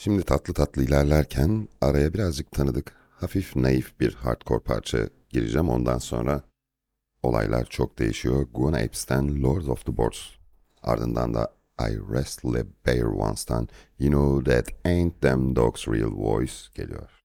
Şimdi tatlı tatlı ilerlerken araya birazcık tanıdık, hafif naif bir hardcore parça gireceğim. Ondan sonra olaylar çok değişiyor. Guana Apes'ten Lord of the Boards. Ardından da I Wrestle a Bear Once'tan You Know That Ain't Them Dogs Real Voice geliyor.